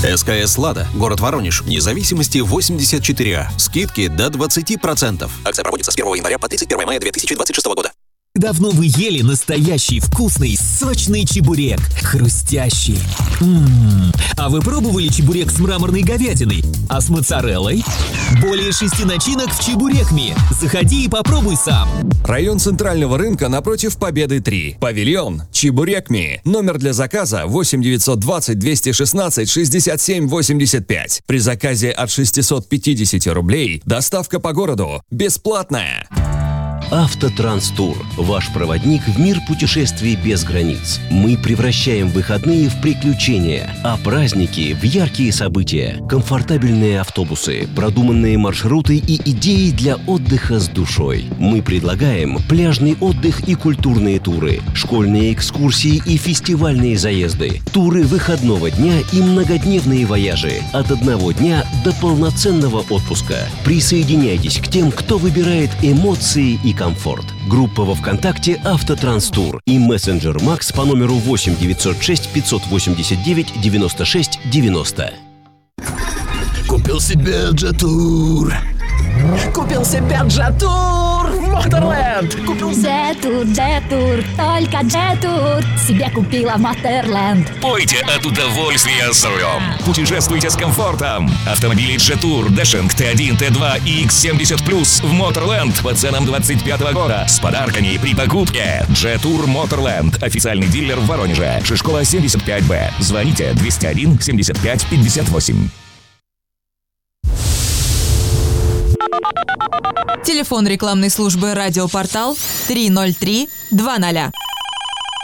СКС «Лада», город Воронеж, независимости 84А. Скидки до 20%. Акция проводится с 1 января по 31 мая 2026 года. Давно вы ели настоящий вкусный, сочный чебурек, хрустящий. А вы пробовали чебурек с мраморной говядиной? А с моцареллой? Более 6 начинок в Чебурекми. Заходи и попробуй сам. Район Центрального рынка напротив Победы 3. Павильон Чебурекми. Номер для заказа 8 920 216 67 85. При заказе от 650 рублей доставка по городу бесплатная. Автотранстур – ваш проводник в мир путешествий без границ. Мы превращаем выходные в приключения, а праздники в яркие события. Комфортабельные автобусы, продуманные маршруты и идеи для отдыха с душой. Мы предлагаем пляжный отдых и культурные туры, школьные экскурсии и фестивальные заезды, туры выходного дня и многодневные вояжи от одного дня до полноценного отпуска. Присоединяйтесь к тем, кто выбирает эмоции и комфорт. Группа во ВКонтакте «Автотранстур» и мессенджер Макс по номеру 8 906 589 96 90. Купил себе Джетур. Купил себе Джетур в Моторленд. Купил Джетур, только Джетур себе купила в Моторленд. Пойте от удовольствия с рулем. Путешествуйте с комфортом. Автомобили Джетур, Дэшинг, Т1, Т2 и X70 в Моторленд по ценам 25 года с подарками при покупке. Джетур Моторленд. Официальный дилер в Воронеже. Шишкова 75Б. Звоните 201 75 58. Телефон рекламной службы «Радиопортал» 303 20.